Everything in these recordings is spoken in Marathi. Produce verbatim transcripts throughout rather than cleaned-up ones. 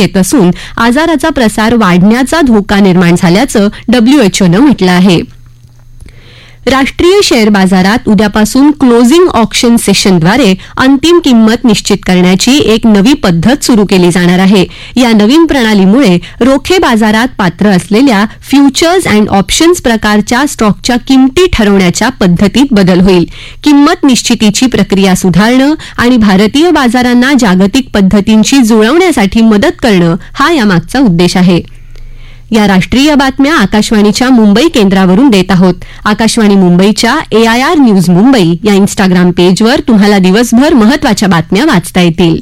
येत असून आजाराचा प्रसार वाढण्याचा धोका निर्माण झाल्याचं डब्ल्यूएचओनं म्हटलं आहे. राष्ट्रीय शेअर बाजारात उद्यापासून क्लोजिंग ऑक्शन सेशनद्वारे अंतिम किंमत निश्चित करण्याची एक नवी पद्धत सुरू केली जाणार आहे. या नवीन प्रणालीमुळे रोखे बाजारात पात्र असलेल्या फ्युचर्स अँड ऑप्शन्स प्रकारच्या स्टॉकच्या किंमती ठरवण्याच्या पद्धतीत बदल होईल. किंमत निश्चितीची प्रक्रिया सुधारणं आणि भारतीय बाजारांना जागतिक पद्धतींशी जुळवण्यासाठी मदत करणं हा यामागचा उद्देश आहे. या राष्ट्रीय बातम्या आकाशवाणीच्या मुंबई केंद्रावरून देत आहोत. आकाशवाणी मुंबईच्या एआयआर न्यूज मुंबई या इन्स्टाग्राम पेजवर तुम्हाला दिवसभर महत्त्वाच्या बातम्या वाचता येतील.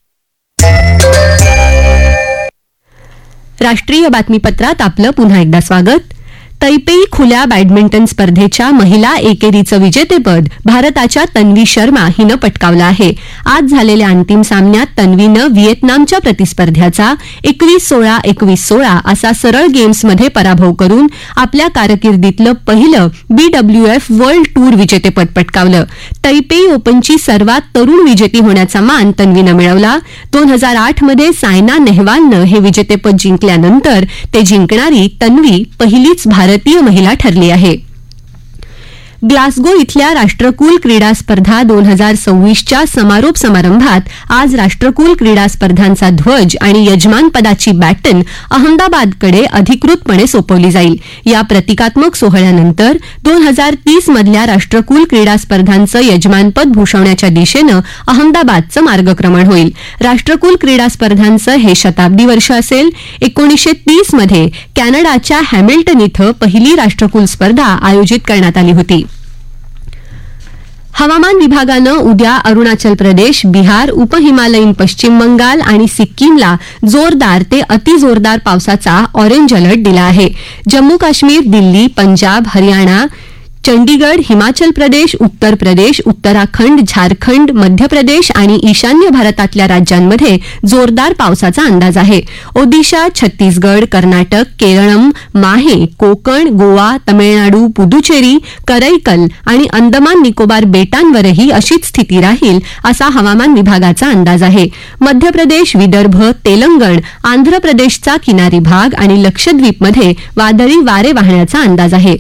राष्ट्रीय बातमीपत्रात आपलं पुन्हा एकदा स्वागत. तैपेई खुल्या बॅडमिंटन स्पर्धेच्या महिला एकेरीचं विजेतेपद भारताच्या तन्वी शर्मा हिनं पटकावलं आहे. आज झालेल्या अंतिम सामन्यात तन्वीनं व्हिएतनामच्या प्रतिस्पर्ध्याचा एकवीस सोळा एकवीस सोळा असा सरळ गेम्समध्ये पराभव करून आपल्या कारकिर्दीतलं पहिलं बीडब्ल्यूएफ वर्ल्ड टूर विजेतेपद पटकावलं. तैपेई ओपनची सर्वात तरुण विजेती होण्याचा मान तन्वीनं मिळवला. दोन हजार आठ मध्ये सायना नेहवालनं हे विजेतेपद जिंकल्यानंतर ते जिंकणारी तन्वी पहिलीच भारतीय महिला ठरली आहे. ग्लासगो इथल्या राष्ट्रकुल क्रीडा स्पर्धा दोन हजार सव्वीसच्या समारोप समारंभात आज राष्ट्रकुल क्रीडा स्पर्धांचा ध्वज आणि यजमानपदाची बॅटन अहमदाबादकडे अधिकृतपणे सोपवली जाईल. या प्रतिकात्मक सोहळ्यानंतर दोन हजार तीस मधल्या राष्ट्रकुल क्रीडा स्पर्धांचं यजमानपद भूषवण्याच्या दिशेनं अहमदाबादचं मार्गक्रमण होईल. राष्ट्रकुल क्रीडा स्पर्धांचं हे शताब्दी वर्ष असेल. एकोणीसशे तीस मध्ये कॅनडाच्या हॅमिल्टन इथं पहिली राष्ट्रकुल स्पर्धा आयोजित करण्यात आली होती. हवामान विभागानं उद्या अरुणाचल प्रदेश, बिहार, उपहिमालयीन पश्चिम बंगाल आणि सिक्कीमला जोरदार ते अतिजोरदार पावसाचा ऑरेंज अलर्ट दिला आहे. जम्मू काश्मीर, दिल्ली, पंजाब, हरियाणा, चंडीगड, हिमाचल प्रदेश, उत्तर प्रदेश, उत्तराखंड, झारखंड, मध्य प्रदेश आणि ईशान्य भारतातल्या राज्यांमध्ये जोरदार पावसाचा अंदाज आहे. ओदिशा, छत्तीसगड, कर्नाटक, केरळम, माहे, कोकण, गोवा, तमिळनाडू, पुदुचेरी, करैकल आणि अंदमान निकोबार बेटांवरही अशीच स्थिती राहील असा हवामान विभागाचा अंदाज आहे. मध्य प्रदेश, विदर्भ, तेलंगण, आंध्र प्रदेशचा किनारी भाग आणि लक्षद्वीपमध्ये वादळी वारे वाहण्याचा अंदाज आहे.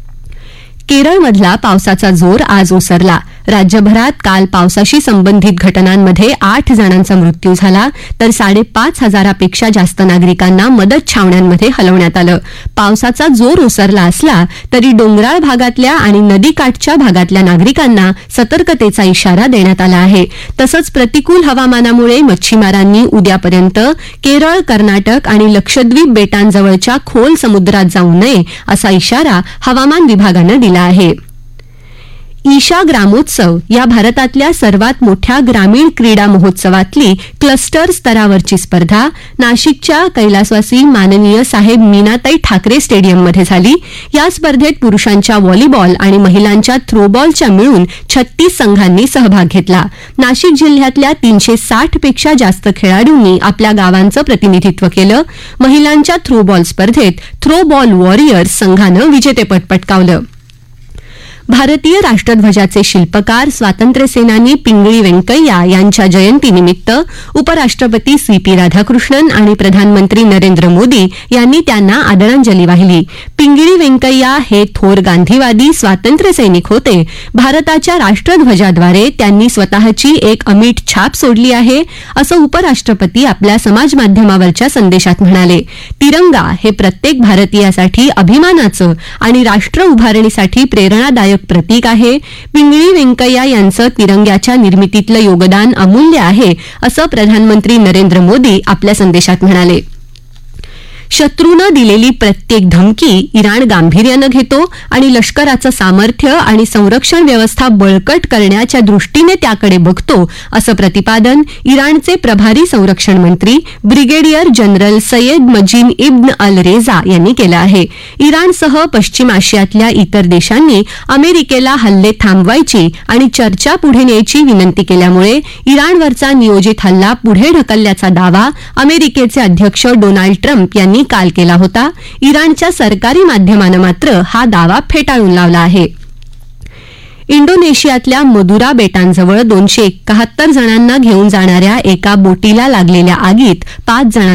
केरळमधला पावसाचा जोर आज ओसरला. राज्यभरात काल पावसाशी संबंधित घटनांमध्ये आठ जणांचा मृत्यू झाला तर साडेपाच हजारापेक्षा जास्त नागरिकांना मदत छावण्यांमध्ये हलवण्यात आलं. पावसाचा जोर ओसरला असला तरी डोंगराळ भागातल्या आणि नदीकाठच्या भागातल्या नागरिकांना सतर्कतेचा इशारा देण्यात आला आहे. तसंच प्रतिकूल हवामानामुळे मच्छीमारांनी उद्यापर्यंत केरळ, कर्नाटक आणि लक्षद्वीप बेटांजवळच्या खोल समुद्रात जाऊ नये असा इशारा हवामान विभागानं दिला आहे. ईशा ग्रामोत्सव या भारतातल्या सर्वात मोठ्या ग्रामीण क्रीडा महोत्सवातली क्लस्टर स्तरावरची स्पर्धा नाशिकच्या कैलासवासी माननीय साहेब मीनाताई ठाकरे स्टेडियममध्ये झाली. या स्पर्धेत पुरुषांच्या व्हॉलीबॉल आणि महिलांच्या थ्रोबॉलच्या मिळून छत्तीस संघांनी सहभाग घेतला. नाशिक जिल्ह्यातल्या तीनशे साठ पेक्षा जास्त खेळाडूंनी आपल्या गावांचं प्रतिनिधित्व केलं. महिलांच्या थ्रोबॉल स्पर्धेत थ्रोबॉल वॉरियर्स संघानं विजेतेपद पटकावलं. भारतीय राष्ट्रध्वजाचे शिल्पकार स्वातंत्र्यसेनानी पिंगळी व्यंकय्या यांच्या जयंतीनिमित्त उपराष्ट्रपती सी पी राधाकृष्णन आणि प्रधानमंत्री नरेंद्र मोदी यांनी त्यांना आदरांजली वाहिली. पिंगळी व्यंकय्या हे थोर गांधीवादी स्वातंत्र्यसैनिक होते. भारताच्या राष्ट्रध्वजाद्वारे त्यांनी स्वतःची एक अमीट छाप सोडली आहे असं उपराष्ट्रपती आपल्या समाजमाध्यमावरच्या संदेशात म्हणाले. तिरंगा हे प्रत्येक भारतीयासाठी अभिमानाचं आणि राष्ट्र उभारणीसाठी प्रेरणादायक प्रतीक आहे. पिंगळी व्यंकय्या यांचं तिरंग्याच्या निर्मितीतलं योगदान अमूल्य आहे असं प्रधानमंत्री नरेंद्र मोदी आपल्या संदेशात म्हणाले. शत्रूनं दिलेली प्रत्येक धमकी इराण गांभीर्यानं घेतो आणि लष्कराचं सामर्थ्य आणि संरक्षण व्यवस्था बळकट करण्याच्या दृष्टीने त्याकडे बघतो असं प्रतिपादन इराणचे प्रभारी संरक्षण मंत्री ब्रिगेडियर जनरल सय्यद मजीन इब्न अल रेजा यांनी केलं आहे. इराणसह पश्चिम आशियातल्या इतर देशांनी अमेरिकेला हल्ले थांबवायची आणि चर्चा पुढे न्यायची विनंती केल्यामुळे इराणवरचा नियोजित हल्ला पुढे ढकलल्याचा दावा अमेरिकेचे अध्यक्ष डोनाल्ड ट्रम्प यांनी काल केला होता. इराणच्या सरकारी माध्यमानं मात्र हा दावा फेटाळून लावला आहे. इंडोनेशियातल्या मदुरा बेटांजवळ दोनशे एकाहत्तर जणांना घेऊन जाणाऱ्या एका बोटीला लागलेल्या आगीत पाच जणांचा